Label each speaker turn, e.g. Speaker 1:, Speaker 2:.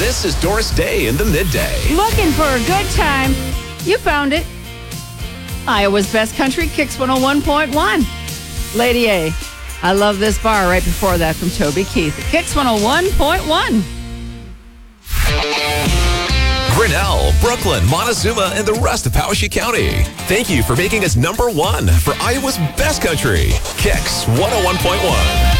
Speaker 1: This is Doris Day in the Midday.
Speaker 2: Looking for a good time? You found it. Iowa's Best Country, Kicks 101.1. Lady A. I love this bar right before that from Toby Keith. Kicks 101.1.
Speaker 1: Grinnell, Brooklyn, Montezuma, and the rest of Powashik County. Thank you for making us #1 for Iowa's Best Country. Kicks 101.1.